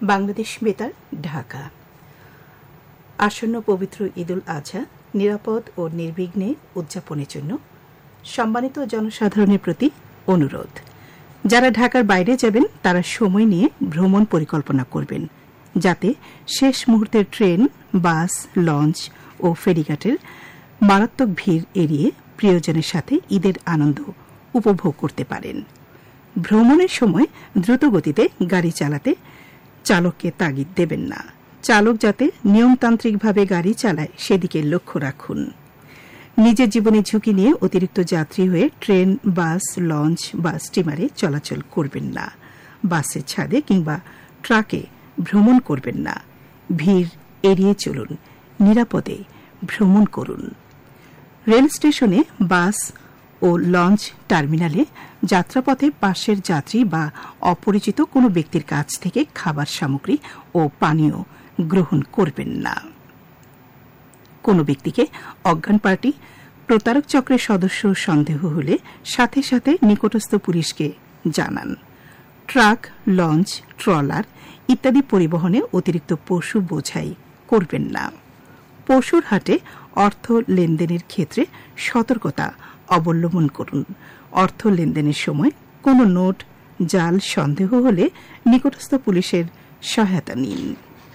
বাংলাদেশ বেতার, ঢাকা। আসন্ন পবিত্র ঈদুল আজহা নিরাপদ ও নির্বিঘ্নে উদযাপনের জন্য সম্মানিত জনসাধারণের প্রতি অনুরোধ। যারা ঢাকার বাইরে যাবেন তারা সময় নিয়ে ভ্রমণ পরিকল্পনা করবেন, যাতে শেষ মুহূর্তের ট্রেন, বাস, লঞ্চ ও ফেরিঘাটের মারাত্মক ভিড় এড়িয়ে প্রিয়জনের সাথে ঈদের আনন্দ উপভোগ করতে পারেন। ভ্রমণের সময় দ্রুতগতিতে গাড়ি চালাতে চালককে তাগিদ দেবেন না। চালক যাতে নিয়মতান্ত্রিকভাবে গাড়ি চালায় সেদিকে লক্ষ্য রাখুন। নিজের জীবনে ঝুঁকি নিয়ে অতিরিক্ত যাত্রী হয়ে ট্রেন, বাস, লঞ্চ বা স্টিমারে চলাচল করবেন না। বাসের ছাদে কিংবা ট্রাকে ভ্রমণ করবেন না। ভিড় এড়িয়ে চলুন, নিরাপদে ভ্রমণ করুন। রেল স্টেশনে, বাস ও লঞ্চ টার্মিনালে যাত্রাপথে পাশের যাত্রী বা অপরিচিত কোনো ব্যক্তির কাছ থেকে খাবার সামগ্রী ও পানীয় গ্রহণ করবেন না। কোনো ব্যক্তিকে অজ্ঞান পার্টি, প্রতারক চক্রের সদস্য সন্দেহ হলে সাথে সাথে নিকটস্থ পুলিশকে জানান। ট্রাক, লঞ্চ, ট্রলার ইত্যাদি পরিবহনে অতিরিক্ত পশু বোঝাই করবেন না। পশুর হাটে অর্থ লেনদেনের ক্ষেত্রে সতর্কতা অবলম্বন করুন। অর্থ লেনদেনের সময় কোনো নোট জাল সন্দেহ হলে নিকটস্থ পুলিশের সহায়তা নিন।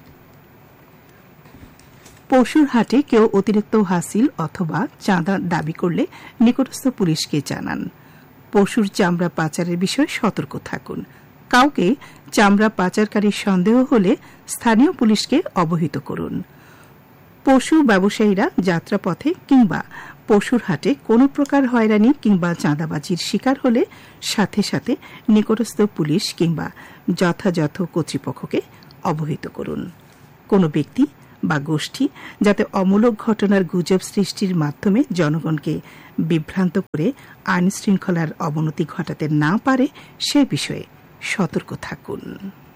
পশুর হাটে কেউ অতিরিক্ত হাসিল অথবা চাঁদা দাবি করলে নিকটস্থ পুলিশকে জানান। পশুর চামড়া পাচারের বিষয়ে সতর্ক থাকুন। কাউকে চামড়া পাচারকারীর সন্দেহ হলে স্থানীয় পুলিশকে অবহিত করুন। পশু ব্যবসায়ীরা যাত্রাপথে কিংবা পশুর হাটে কোনো প্রকার হয়রানি কিংবা চাঁদাবাজির শিকার হলে সাথে সাথে নিকটস্থ পুলিশ কিংবা যথাযথ কর্তৃপক্ষকে অবহিত করুন। কোনো ব্যক্তি বা গোষ্ঠী যাতে অমূলক ঘটনার গুজব সৃষ্টির মাধ্যমে জনগণকে বিভ্রান্ত করে আইন শৃঙ্খলার অবনতি ঘটাতে না পারে সে বিষয়ে সতর্ক থাকুন।